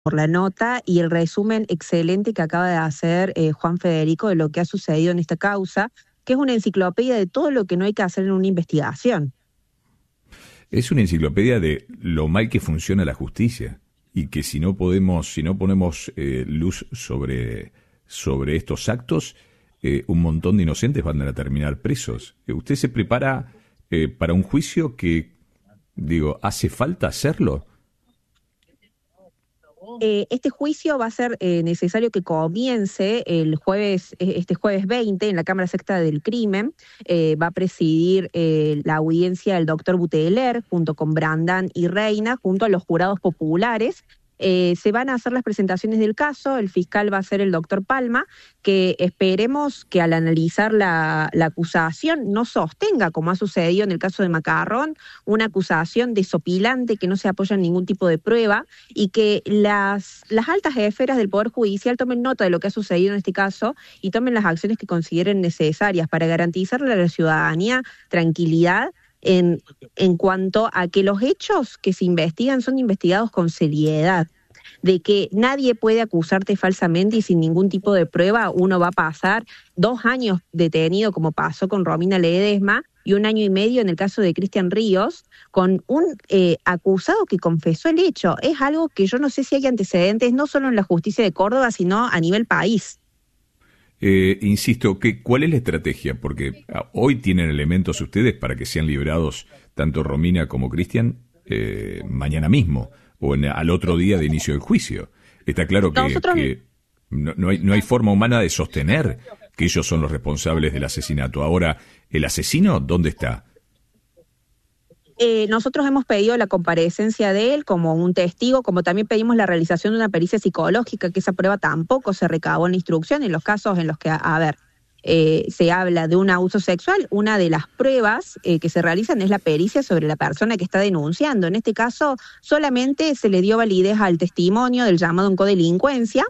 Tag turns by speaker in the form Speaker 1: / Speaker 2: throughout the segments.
Speaker 1: por la nota y el resumen excelente que acaba de hacer Juan Federico de lo que ha sucedido en esta causa, que es una enciclopedia de todo lo que no hay que hacer en una investigación.
Speaker 2: Es una enciclopedia de lo mal que funciona la justicia y que si no ponemos luz sobre estos actos, un montón de inocentes van a terminar presos. Usted se prepara para un juicio que, ¿hace falta hacerlo?
Speaker 1: Este juicio va a ser necesario que comience este jueves 20 en la Cámara Sexta del Crimen. Va a presidir la audiencia el doctor Buteler junto con Brandán y Reina, junto a los jurados populares. Se van a hacer las presentaciones del caso, el fiscal va a ser el doctor Palma, que esperemos que al analizar la acusación no sostenga, como ha sucedido en el caso de Macarrón, una acusación desopilante que no se apoya en ningún tipo de prueba y que las altas esferas del Poder Judicial tomen nota de lo que ha sucedido en este caso y tomen las acciones que consideren necesarias para garantizarle a la ciudadanía tranquilidad en cuanto a que los hechos que se investigan son investigados con seriedad, de que nadie puede acusarte falsamente y sin ningún tipo de prueba uno va a pasar 2 años detenido como pasó con Romina Ledesma y 1 año y medio en el caso de Cristian Ríos con un acusado que confesó el hecho. Es algo que yo no sé si hay antecedentes no solo en la justicia de Córdoba sino a nivel país.
Speaker 2: Insisto, ¿cuál es la estrategia? Porque hoy tienen elementos ustedes para que sean librados tanto Romina como Cristian mañana mismo o al otro día de inicio del juicio. Está claro que no hay forma humana de sostener que ellos son los responsables del asesinato. Ahora, ¿el asesino dónde está?
Speaker 1: Nosotros hemos pedido la comparecencia de él como un testigo, como también pedimos la realización de una pericia psicológica, que esa prueba tampoco se recabó en la instrucción en los casos en los que, se habla de un abuso sexual. Una de las pruebas que se realizan es la pericia sobre la persona que está denunciando. En este caso, solamente se le dio validez al testimonio del llamado en codelincuencia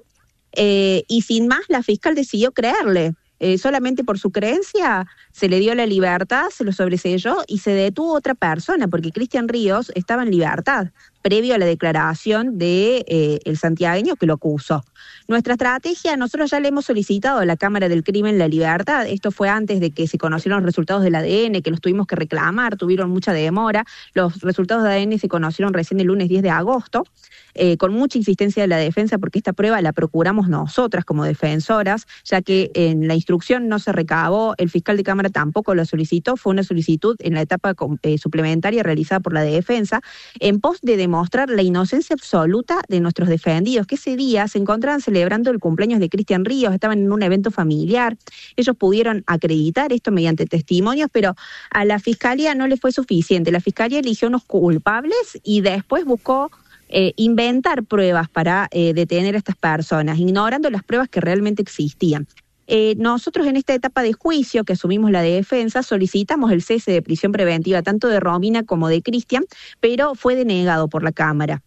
Speaker 1: y sin más la fiscal decidió creerle. Solamente por su creencia se le dio la libertad, se lo sobreseyó y se detuvo otra persona, porque Cristian Ríos estaba en libertad, previo a la declaración de el santiagueño que lo acusó. Nuestra estrategia, nosotros ya le hemos solicitado a la Cámara del Crimen la libertad, esto fue antes de que se conocieron los resultados del ADN, que los tuvimos que reclamar, tuvieron mucha demora, los resultados de ADN se conocieron recién el lunes 10 de agosto, con mucha insistencia de la defensa, porque esta prueba la procuramos nosotras como defensoras, ya que en la instrucción no se recabó, el fiscal de Cámara tampoco lo solicitó, fue una solicitud en la etapa suplementaria realizada por la defensa, en pos de demostrar la inocencia absoluta de nuestros defendidos, que ese día se encontraban celebrando el cumpleaños de Cristian Ríos, estaban en un evento familiar, ellos pudieron acreditar esto mediante testimonios, pero a la Fiscalía no le fue suficiente, la Fiscalía eligió unos culpables y después buscó inventar pruebas para detener a estas personas, ignorando las pruebas que realmente existían. Nosotros en esta etapa de juicio que asumimos la defensa solicitamos el cese de prisión preventiva tanto de Romina como de Cristian, pero fue denegado por la Cámara.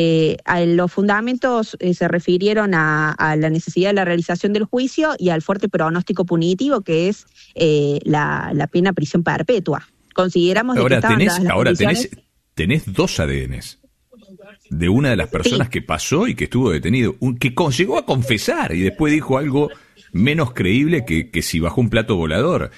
Speaker 1: Los fundamentos se refirieron a la necesidad de la realización del juicio y al fuerte pronóstico punitivo que es la pena prisión perpetua. Consideramos que estaban dadas las condiciones.
Speaker 2: Tenés 2 ADNs de una de las personas que pasó y que estuvo detenido, que llegó a confesar y después dijo algo menos creíble que si bajó un plato volador.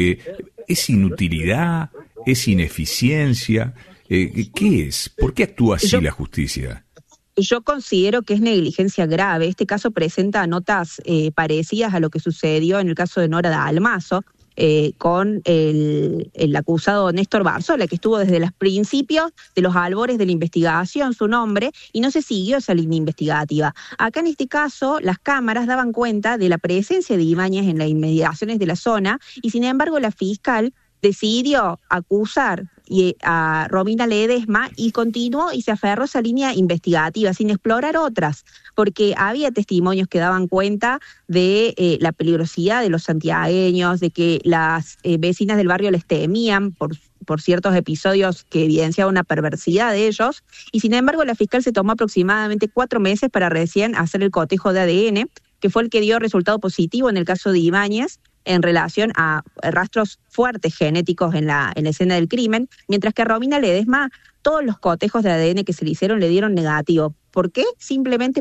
Speaker 2: ¿Es inutilidad? ¿Es ineficiencia? ¿Qué es? ¿Por qué actúa así la justicia?
Speaker 1: Yo considero que es negligencia grave. Este caso presenta notas parecidas a lo que sucedió en el caso de Nora Dalmazo, con el acusado Néstor Barzola, que estuvo desde los principios de los albores de la investigación, su nombre, y no se siguió esa línea investigativa. Acá en este caso, las cámaras daban cuenta de la presencia de Ibáñez en las inmediaciones de la zona, y sin embargo la fiscal decidió acusar a Romina Ledesma y continuó y se aferró a esa línea investigativa sin explorar otras, porque había testimonios que daban cuenta de la peligrosidad de los santiagueños, de que las vecinas del barrio les temían por ciertos episodios que evidenciaban una perversidad de ellos, y sin embargo la fiscal se tomó aproximadamente 4 meses para recién hacer el cotejo de ADN, que fue el que dio resultado positivo en el caso de Ibáñez. en relación a rastros fuertes genéticos en la escena del crimen, mientras que a Romina Ledesma todos los cotejos de ADN que se le hicieron le dieron negativo. ¿Por qué? Simplemente